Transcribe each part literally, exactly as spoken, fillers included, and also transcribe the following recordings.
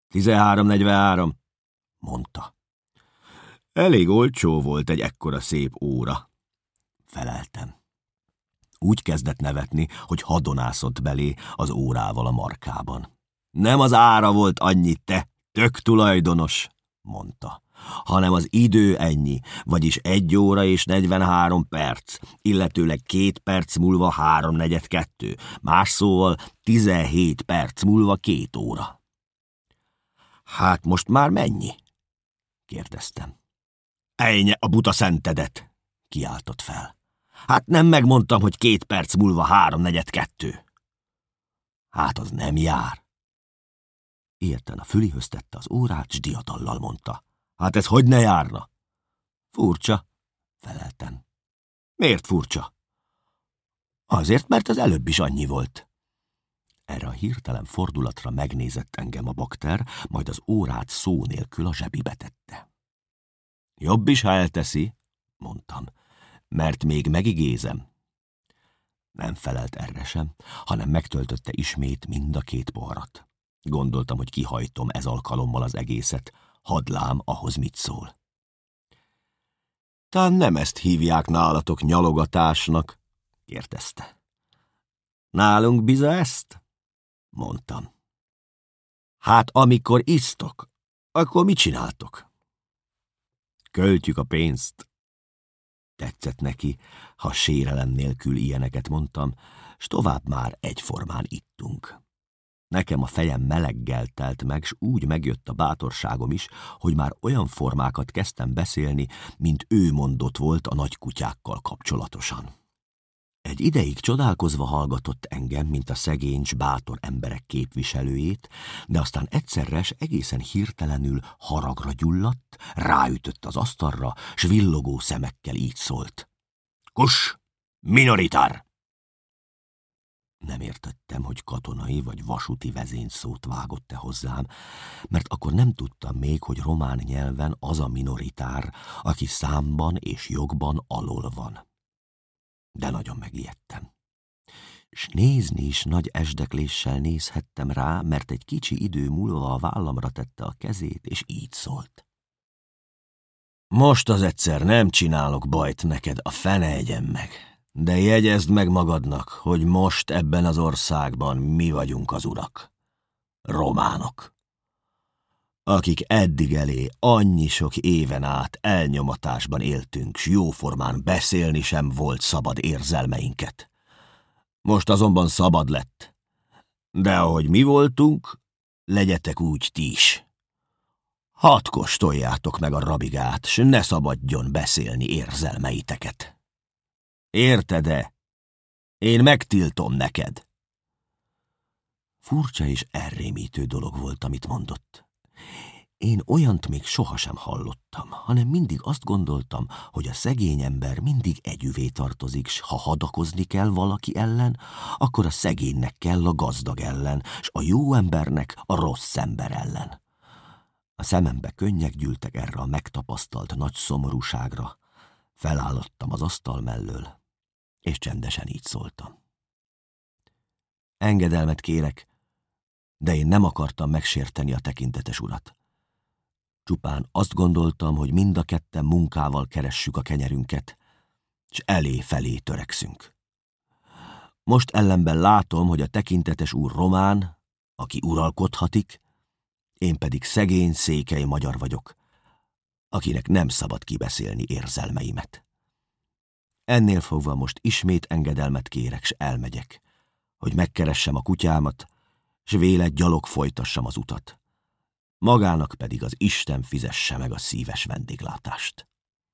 Tizenhárom negyvenhárom, mondta. Elég olcsó volt egy ekkora szép óra, feleltem. Úgy kezdett nevetni, hogy hadonászott belé az órával a markában. Nem az ára volt annyi, te, tök tulajdonos, mondta, hanem az idő ennyi, vagyis egy óra és negyvenhárom perc, illetőleg két perc múlva háromnegyed kettő, más szóval tizenhét perc múlva két óra. Hát most már mennyi? Kérdeztem. Ejnye a buta szentedet, kiáltott fel. Hát nem megmondtam, hogy két perc múlva háromnegyed kettő. Hát az nem jár. Érten a fülihöz tette az órát, s diadallal mondta. Hát ez hogy ne járna? Furcsa, feleltem. Miért furcsa? Azért, mert az előbb is annyi volt. Erre a hirtelen fordulatra megnézett engem a bakter, majd az órát szó nélkül a zsebibe tette. Jobb is, ha elteszi, mondtam, mert még megigézem. Nem felelt erre sem, hanem megtöltötte ismét mind a két poharat. Gondoltam, hogy kihajtom ez alkalommal az egészet, hadd lám, ahhoz mit szól. Tán nem ezt hívják nálatok nyalogatásnak, kérdezte. Nálunk biza ezt? Mondtam. Hát amikor isztok, akkor mit csináltok? Költjük a pénzt. Tetszett neki, ha sérelem nélkül ilyeneket mondtam, s tovább már egyformán ittunk. Nekem a fejem meleggel telt meg, s úgy megjött a bátorságom is, hogy már olyan formákat kezdtem beszélni, mint ő mondott volt a nagy kutyákkal kapcsolatosan. Egy ideig csodálkozva hallgatott engem, mint a szegény, s bátor emberek képviselőjét, de aztán egyszerre s egészen hirtelenül haragra gyulladt, ráütött az asztalra, s villogó szemekkel így szólt. Kus! Minoritár! Nem értettem, hogy katonai vagy vasúti vezényszót vágott-e hozzám, mert akkor nem tudtam még, hogy román nyelven az a minoritár, aki számban és jogban alól van. De nagyon megijedtem. S nézni is nagy esdekléssel nézhettem rá, mert egy kicsi idő múlva a vállamra tette a kezét, és így szólt. Most az egyszer nem csinálok bajt neked, a fene egyen meg, de jegyezd meg magadnak, hogy most ebben az országban mi vagyunk az urak. Románok. Akik eddig elé annyi sok éven át elnyomatásban éltünk, s jóformán beszélni sem volt szabad érzelmeinket. Most azonban szabad lett. De ahogy mi voltunk, legyetek úgy ti is. Hadd kóstoljátok meg a rabigát, s ne szabadjon beszélni érzelmeiteket. Érted-e? Én megtiltom neked. Furcsa és elrémítő dolog volt, amit mondott. Én olyant még sohasem hallottam, hanem mindig azt gondoltam, hogy a szegény ember mindig együvé tartozik, s ha hadakozni kell valaki ellen, akkor a szegénynek kell a gazdag ellen, s a jó embernek a rossz ember ellen. A szemembe könnyek gyűltek erre a megtapasztalt nagy szomorúságra. Felállottam az asztal mellől, és csendesen így szóltam. Engedelmet kérek, de én nem akartam megsérteni a tekintetes urat. Csupán azt gondoltam, hogy mind a ketten munkával keressük a kenyerünket, s elé-felé törekszünk. Most ellenben látom, hogy a tekintetes úr román, aki uralkodhatik, én pedig szegény, székely magyar vagyok, akinek nem szabad kibeszélni érzelmeimet. Ennél fogva most ismét engedelmet kérek, s elmegyek, hogy megkeressem a kutyámat, s véle gyalog folytassam az utat. Magának pedig az Isten fizesse meg a szíves vendéglátást.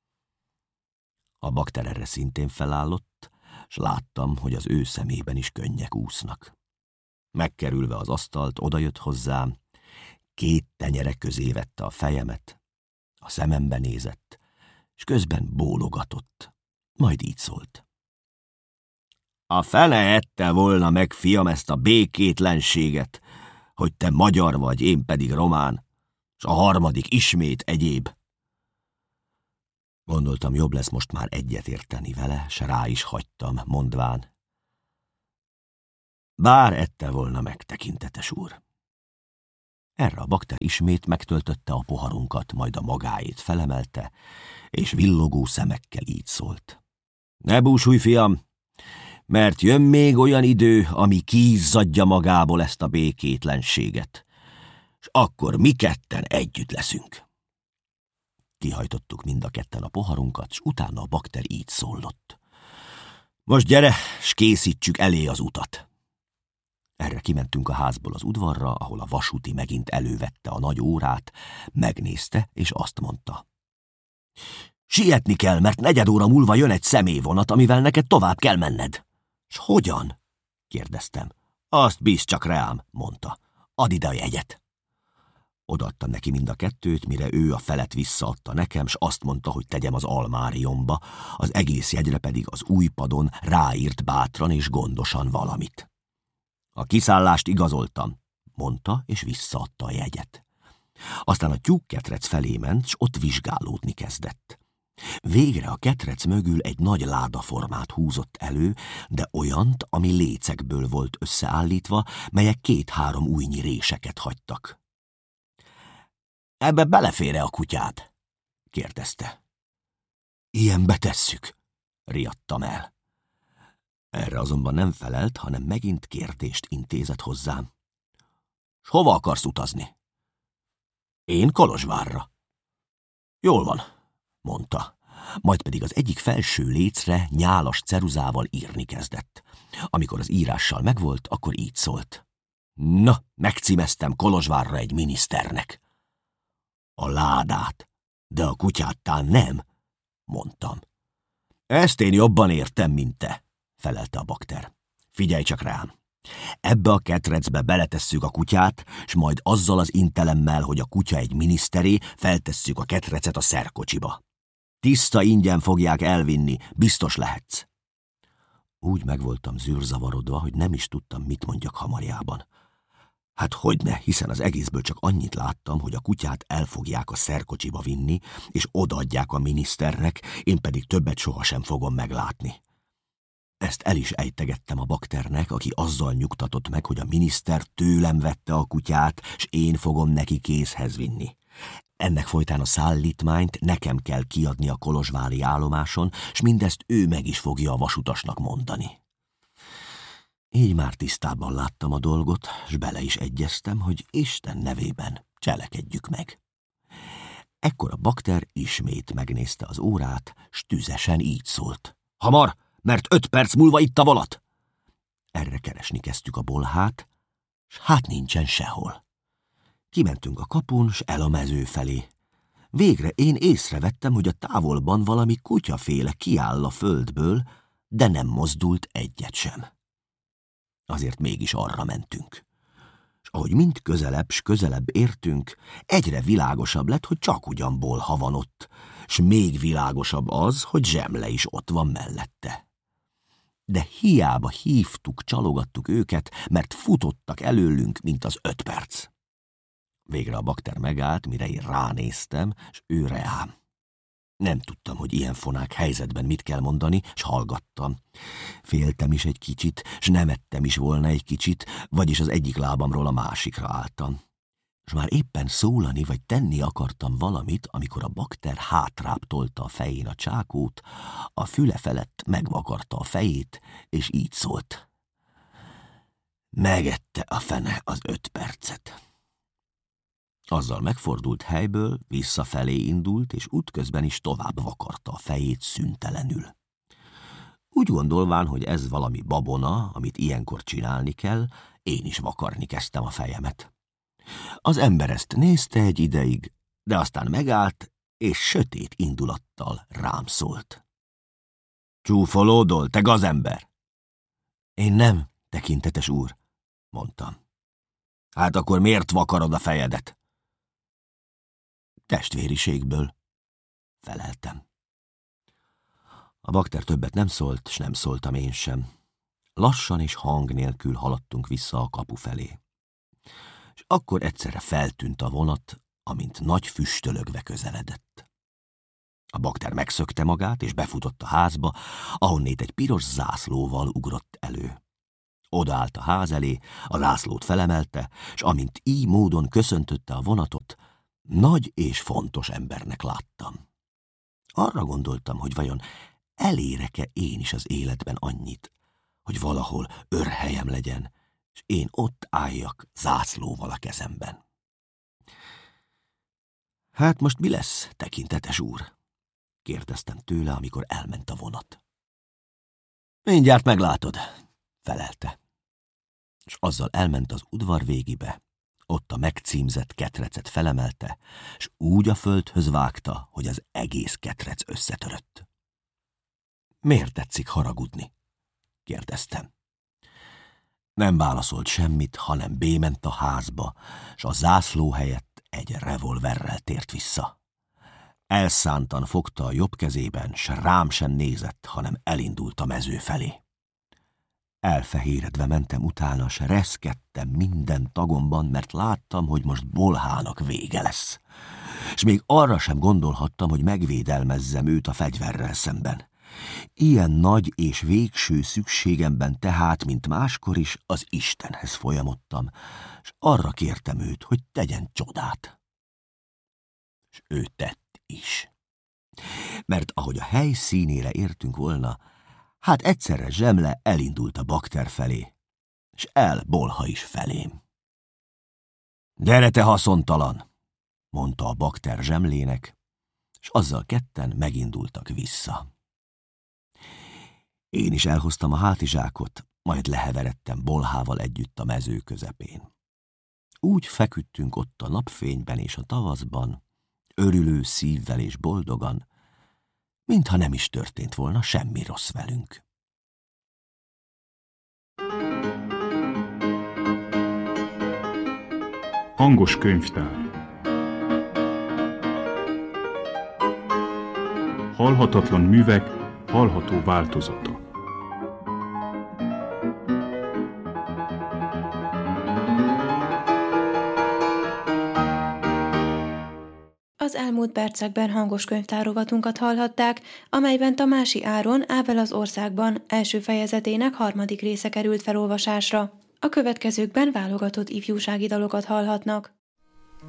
A bakter erre szintén felállott, s láttam, hogy az ő szemében is könnyek úsznak. Megkerülve az asztalt, odajött hozzám, két tenyere közé vette a fejemet, a szemembe nézett, és közben bólogatott, majd így szólt. A fele ette volna meg, fiam, ezt a békétlenséget, hogy te magyar vagy, én pedig román, s a harmadik ismét egyéb. Gondoltam, jobb lesz most már egyet érteni vele, s rá is hagytam, mondván. Bár ette volna meg, tekintetes úr. Erre a bakter ismét megtöltötte a poharunkat, majd a magáét felemelte, és villogó szemekkel így szólt. Ne búsulj, fiam, mert jön még olyan idő, ami kiizzadja magából ezt a békétlenséget, és akkor mi ketten együtt leszünk. Kihajtottuk mind a ketten a poharunkat, és utána a bakter így szólott. Most gyere, s készítsük elé az utat. Erre kimentünk a házból az udvarra, ahol a vasúti megint elővette a nagy órát, megnézte, és azt mondta. Sietni kell, mert negyed óra múlva jön egy személyvonat, amivel neked tovább kell menned. S hogyan? Kérdeztem. Azt bízd csak rám, mondta. Add ide a jegyet. Odaadtam neki mind a kettőt, mire ő a felet visszaadta nekem, s azt mondta, hogy tegyem az almáriumba, az egész jegyre pedig az új padon ráírt bátran és gondosan valamit. A kiszállást igazoltam, mondta, és visszaadta a jegyet. Aztán a tyúkketrec felé ment, s ott vizsgálódni kezdett. Végre a ketrec mögül egy nagy ládaformát húzott elő, de olyant, ami lécekből volt összeállítva, melyek két-három újnyi réseket hagytak. Ebbe belefér-e a kutyád? kérdezte. Ilyenbe tesszük, riadtam el. Erre azonban nem felelt, hanem megint kérdést intézett hozzám. S hova akarsz utazni? Én Kolozsvárra. Jól van, mondta, majd pedig az egyik felső lécre nyálas ceruzával írni kezdett. Amikor az írással megvolt, akkor így szólt. Na, megcímeztem Kolozsvárra egy miniszternek. A ládát, de a kutyáttán nem, mondtam. Ezt én jobban értem, mint te, felelte a bakter. Figyelj csak rám. Ebbe a ketrecbe beletesszük a kutyát, s majd azzal az intelemmel, hogy a kutya egy miniszteré, feltesszük a ketrecet a szerkocsiba. Tiszta ingyen fogják elvinni, biztos lehetsz. Úgy meg voltam zűrzavarodva, hogy nem is tudtam, mit mondjak hamarjában. Hát hogyne, hiszen az egészből csak annyit láttam, hogy a kutyát el fogják a szerkocsiba vinni, és odaadják a miniszternek, én pedig többet sohasem fogom meglátni. Ezt el is ejtegettem a bakternek, aki azzal nyugtatott meg, hogy a miniszter tőlem vette a kutyát, s én fogom neki kézhez vinni. Ennek folytán a szállítmányt nekem kell kiadni a kolozsvári állomáson, s mindezt ő meg is fogja a vasutasnak mondani. Így már tisztában láttam a dolgot, s bele is egyeztem, hogy Isten nevében cselekedjük meg. Ekkor a bakter ismét megnézte az órát, s tüzesen így szólt. Hamar, mert öt perc múlva itt a vonat! Erre keresni kezdtük a bolhát, s hát nincsen sehol. Kimentünk a kapun, s el a mező felé. Végre én észrevettem, hogy a távolban valami kutyaféle kiáll a földből, de nem mozdult egyet sem. Azért mégis arra mentünk. És ahogy mind közelebb s közelebb értünk, egyre világosabb lett, hogy csak ugyan bolha van ott, s még világosabb az, hogy zsemle is ott van mellette. De hiába hívtuk, csalogattuk őket, mert futottak előlünk, mint az öt perc. Végre a bakter megállt, mire én ránéztem, s ő reám. Nem tudtam, hogy ilyen fonák helyzetben mit kell mondani, s hallgattam. Féltem is egy kicsit, s nevettem is volna egy kicsit, vagyis az egyik lábamról a másikra álltam. És már éppen szólani vagy tenni akartam valamit, amikor a bakter hátrább tolta a fején a csákót, a füle felett megvakarta a fejét, és így szólt. Megette a fene az öt percet. Azzal megfordult helyből, visszafelé indult, és útközben is tovább vakarta a fejét szüntelenül. Úgy gondolván, hogy ez valami babona, amit ilyenkor csinálni kell, én is vakarni kezdtem a fejemet. Az ember ezt nézte egy ideig, de aztán megállt, és sötét indulattal rám szólt. Csúfolódol, te gazember! Én nem, tekintetes úr, mondtam. Hát akkor miért vakarod a fejedet? Testvériségből, feleltem. A bakter többet nem szólt, s nem szóltam én sem. Lassan és hang nélkül haladtunk vissza a kapu felé. És akkor egyszerre feltűnt a vonat, amint nagy füstölögve közeledett. A bakter megszökte magát, és befutott a házba, ahonnét egy piros zászlóval ugrott elő. Odaállt a ház elé, a zászlót felemelte, s amint így módon köszöntötte a vonatot, nagy és fontos embernek láttam. Arra gondoltam, hogy vajon elérek-e én is az életben annyit, hogy valahol őrhelyem legyen, és én ott álljak zászlóval a kezemben. Hát most mi lesz, tekintetes úr? Kérdeztem tőle, amikor elment a vonat. Mindjárt meglátod, felelte. És azzal elment az udvar végibe, ott a megcímzett ketrecet felemelte, és úgy a földhöz vágta, hogy az egész ketrec összetörött. Miért tetszik haragudni? Kérdeztem. Nem válaszolt semmit, hanem bément a házba, s a zászló helyett egy revolverrel tért vissza. Elszántan fogta a jobb kezében, s rám sem nézett, hanem elindult a mező felé. Elfehéredve mentem utána, s reszkedtem minden tagomban, mert láttam, hogy most bolhának vége lesz. És még arra sem gondolhattam, hogy megvédelmezzem őt a fegyverrel szemben. Ilyen nagy és végső szükségemben tehát, mint máskor is, az Istenhez folyamodtam, és arra kértem őt, hogy tegyen csodát. És ő tett is. Mert ahogy a hely színére értünk volna, hát egyszerre Zsemle elindult a bakter felé, és el Bolha is felém. Gyere, te haszontalan, mondta a bakter Zsemlének, és azzal ketten megindultak vissza. Én is elhoztam a hátizsákot, majd leheveredtem Bolhával együtt a mező közepén. Úgy feküdtünk ott a napfényben és a tavaszban, örülő szívvel és boldogan, mintha nem is történt volna semmi rossz velünk. Hangos könyvtár. Halhatatlan művek hallható változata. Az elmúlt percekben hangos könyvtárovatunkat hallhatták, amelyben Tamási Áron Ábel az országban első fejezetének harmadik része került felolvasásra. A következőkben válogatott ifjúsági dalokat hallhatnak.